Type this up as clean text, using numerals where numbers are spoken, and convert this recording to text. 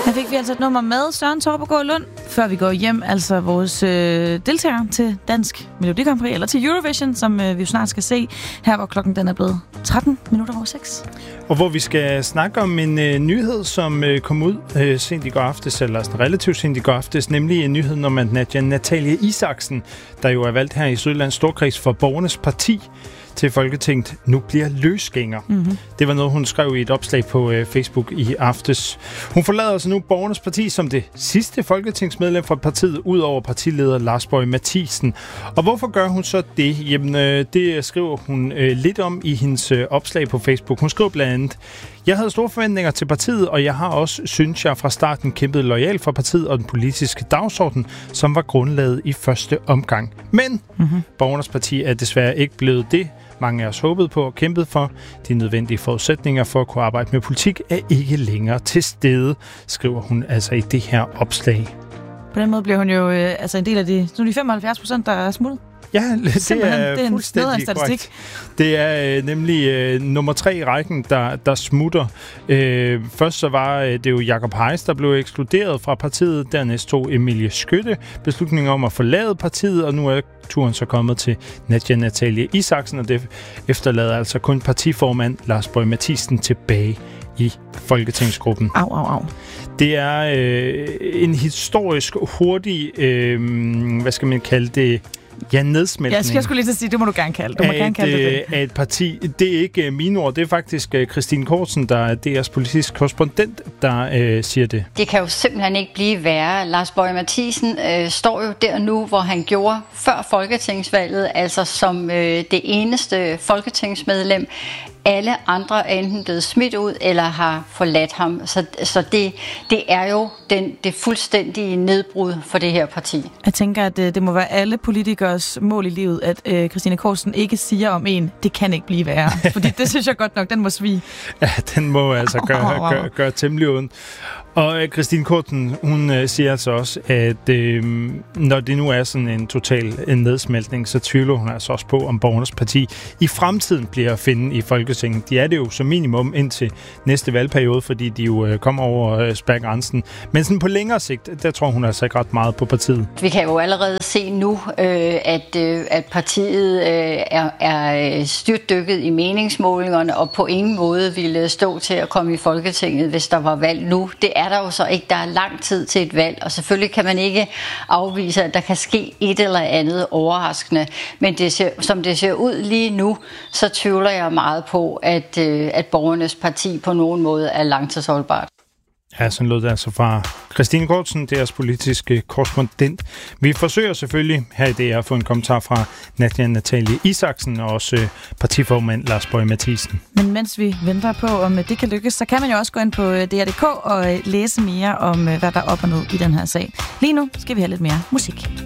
Her fik vi altså et nummer med Søren Torpegaard Lund, før vi går hjem, altså vores deltagere til Dansk Melodi Grand Prix, eller til Eurovision, som vi jo snart skal se, her hvor klokken den er blevet 6:13. Og hvor vi skal snakke om en nyhed, som kom ud sent i går aftes, eller relativt sent i går aftes, nemlig en nyhed om, at Natalie Isaksen, der jo er valgt her i Sydjyllands Storkreds for Borgernes Parti til Folketinget, nu bliver løsgænger. Mm-hmm. Det var noget, hun skrev i et opslag på Facebook i aftes. Hun forlader altså nu Borgernes Parti som det sidste folketingsmedlem fra partiet, ud over partileder Lars Boje Mathiesen. Og hvorfor gør hun så det? Jamen, det skriver hun lidt om i hendes opslag på Facebook. Hun skriver blandt andet: Jeg havde store forventninger til partiet, og jeg har også, synes jeg, fra starten kæmpet loyalt for partiet og den politiske dagsorden, som var grundlaget i første omgang. Men Borgernes Parti er desværre ikke blevet det, mange af os håbede på og kæmpede for. De nødvendige forudsætninger for at kunne arbejde med politik er ikke længere til stede, skriver hun altså i det her opslag. På den måde bliver hun jo en del af de 75%, der er smuttet. Ja, det er fuldstændig korrekt. Det er nemlig nummer 3 i rækken, der smutter. Først så var det jo Jacob Heiss, der blev ekskluderet fra partiet. Dernæst tog Emilie Skytte beslutningen om at forlade partiet, og nu er turen så kommet til Natalie Isaksen, og det efterlader altså kun partiformand Lars Boje Mathiesen tilbage i folketingsgruppen. Au. Det er en historisk hurtig, hvad skal man kalde det, nedsmeltning. Jeg skulle lige sige, det må du gerne kalde. Du må gerne kalde det. Af et parti. Det er ikke mine ord, det er faktisk Christine Kortsen, der er DR's politisk korrespondent, der siger det. Det kan jo simpelthen ikke blive værre. Lars Boje Mathiesen står jo der nu, hvor han gjorde før folketingsvalget, altså som det eneste folketingsmedlem. Alle andre er enten blevet smidt ud eller har forladt ham. Så det er jo det fuldstændige nedbrud for det her parti. Jeg tænker, at det må være alle politikers mål i livet, at Christine Kortsen ikke siger om en, det kan ikke blive værre. Fordi det synes jeg godt nok, den må svige. Ja, den må altså gøre temmelig ondt. Og Christine Kortsen, hun siger altså også, at når det nu er sådan en total nedsmeltning, så tvivler hun altså også på, om Borgernes Parti i fremtiden bliver at finde i Folketinget. De er det jo som minimum indtil næste valgperiode, fordi de jo kommer over spærregrænsen. Men sådan på længere sigt, der tror hun altså ikke ret meget på partiet. Vi kan jo allerede se nu, at partiet er styrtdykket i meningsmålingerne, og på ingen måde ville stå til at komme i Folketinget, hvis der var valg nu. Det er der jo så ikke. Der er lang tid til et valg, og selvfølgelig kan man ikke afvise, at der kan ske et eller andet overraskende. Men som det ser ud lige nu, så tvivler jeg meget på, at Borgernes Parti på nogen måde er langtidsholdbart. Ja, sådan lød det altså fra Christine Kortsen, deres politiske korrespondent. Vi forsøger selvfølgelig her i DR at få en kommentar fra Natalie Isaksen og også partiformand Lars Boje Mathiesen. Men mens vi venter på, om det kan lykkes, så kan man jo også gå ind på DR.dk og læse mere om, hvad der er op og ned i den her sag. Lige nu skal vi have lidt mere musik.